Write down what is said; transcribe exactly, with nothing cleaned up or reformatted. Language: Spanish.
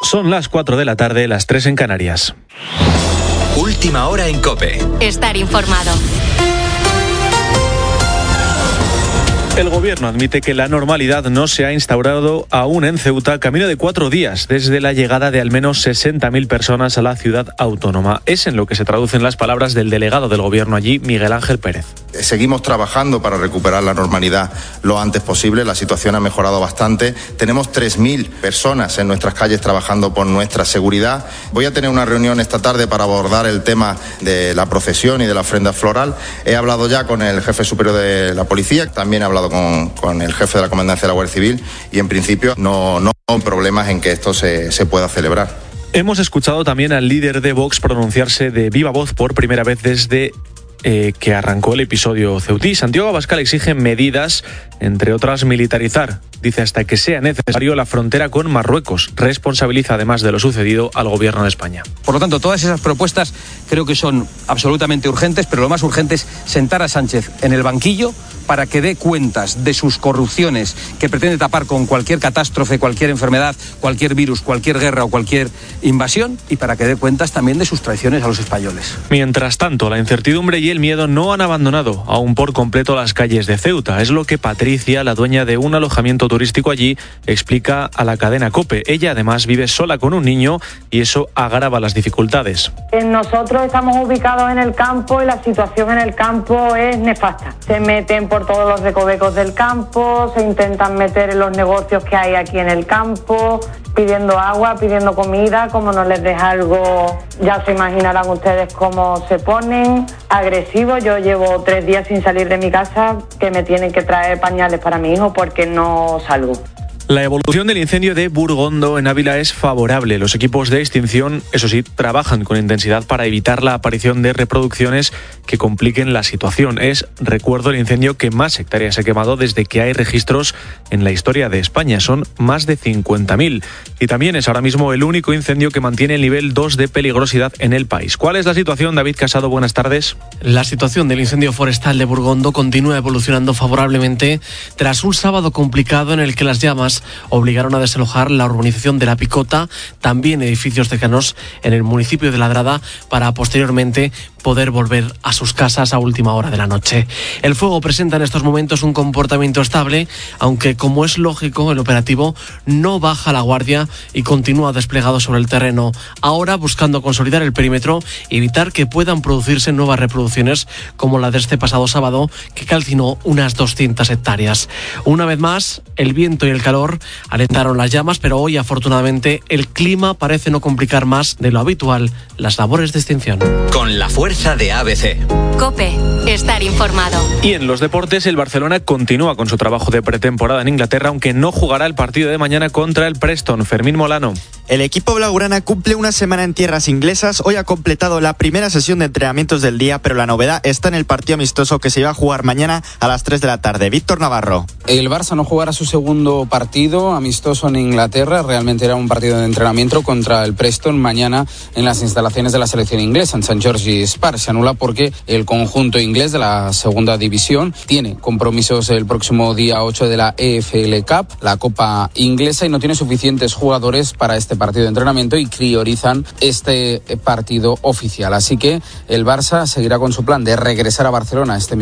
Son las cuatro de la tarde, las tres en Canarias. Última hora en COPE. Estar informado. El gobierno admite que la normalidad no se ha instaurado aún en Ceuta, camino de cuatro días desde la llegada de al menos sesenta mil personas a la ciudad autónoma. Es en lo que se traducen las palabras del delegado del gobierno allí, Miguel Ángel Pérez. Seguimos trabajando para recuperar la normalidad lo antes posible. La situación ha mejorado bastante. Tenemos tres mil personas en nuestras calles trabajando por nuestra seguridad. Voy a tener una reunión esta tarde para abordar el tema de la procesión y de la ofrenda floral. He hablado ya con el jefe superior de la policía, también he hablado con, con el jefe de la comandancia de la Guardia Civil y en principio no, no hay problemas en que esto se, se pueda celebrar. Hemos escuchado también al líder de Vox pronunciarse de viva voz por primera vez desde Eh, que arrancó el episodio ceutí. Santiago Abascal exige medidas, entre otras militarizar, dice, hasta que sea necesario, la frontera con Marruecos. Responsabiliza además de lo sucedido al gobierno de España. Por lo tanto, todas esas propuestas creo que son absolutamente urgentes, pero lo más urgente es sentar a Sánchez en el banquillo para que dé cuentas de sus corrupciones que pretende tapar con cualquier catástrofe, cualquier enfermedad, cualquier virus, cualquier guerra o cualquier invasión, y para que dé cuentas también de sus traiciones a los españoles. Mientras tanto, la incertidumbre y el miedo no han abandonado aún por completo las calles de Ceuta. Es lo que Patricia, la dueña de un alojamiento turístico allí, explica a la cadena COPE. Ella además vive sola con un niño y eso agrava las dificultades. Nosotros estamos ubicados en el campo y la situación en el campo es nefasta. Se meten por todos los recovecos del campo, se intentan meter en los negocios que hay aquí en el campo, pidiendo agua, pidiendo comida. Como no les deja algo, ya se imaginarán ustedes cómo se ponen agresivos. Yo llevo tres días sin salir de mi casa, que me tienen que traer pañales para mi hijo porque no salgo. La evolución del incendio de Burgondo en Ávila es favorable. Los equipos de extinción, eso sí, trabajan con intensidad para evitar la aparición de reproducciones que compliquen la situación. Es, recuerdo, el incendio que más hectáreas ha quemado desde que hay registros en la historia de España. Son más de cincuenta mil. Y también es ahora mismo el único incendio que mantiene el nivel dos de peligrosidad en el país. ¿Cuál es la situación, David Casado? Buenas tardes. La situación del incendio forestal de Burgondo continúa evolucionando favorablemente tras un sábado complicado en el que las llamas obligaron a desalojar la urbanización de La Picota, también edificios cercanos en el municipio de Ladrada, para posteriormente poder volver a sus casas a última hora de la noche. El fuego presenta en estos momentos un comportamiento estable, aunque, como es lógico, el operativo no baja la guardia y continúa desplegado sobre el terreno, ahora buscando consolidar el perímetro y evitar que puedan producirse nuevas reproducciones como la de este pasado sábado, que calcinó unas doscientas hectáreas. Una vez más, el viento y el calor alentaron las llamas, pero hoy, afortunadamente, el clima parece no complicar más de lo habitual las labores de extinción. Con la fuerza de A B C. COPE. Estar informado. Y en los deportes, el Barcelona continúa con su trabajo de pretemporada en Inglaterra, aunque no jugará el partido de mañana contra el Preston. Fermín Molano. El equipo blaugrana cumple una semana en tierras inglesas. Hoy ha completado la primera sesión de entrenamientos del día, pero la novedad está en el partido amistoso que se va a jugar mañana a las tres de la tarde. Víctor Navarro. El Barça no jugará su segundo partido amistoso en Inglaterra. Realmente era un partido de entrenamiento contra el Preston mañana en las instalaciones de la selección inglesa en St George's Park. Se anula porque el conjunto inglés de la segunda división tiene compromisos el próximo día ocho de la E F L Cup, la Copa Inglesa, y no tiene suficientes jugadores para este partido de entrenamiento y priorizan este partido oficial. Así que el Barça seguirá con su plan de regresar a Barcelona este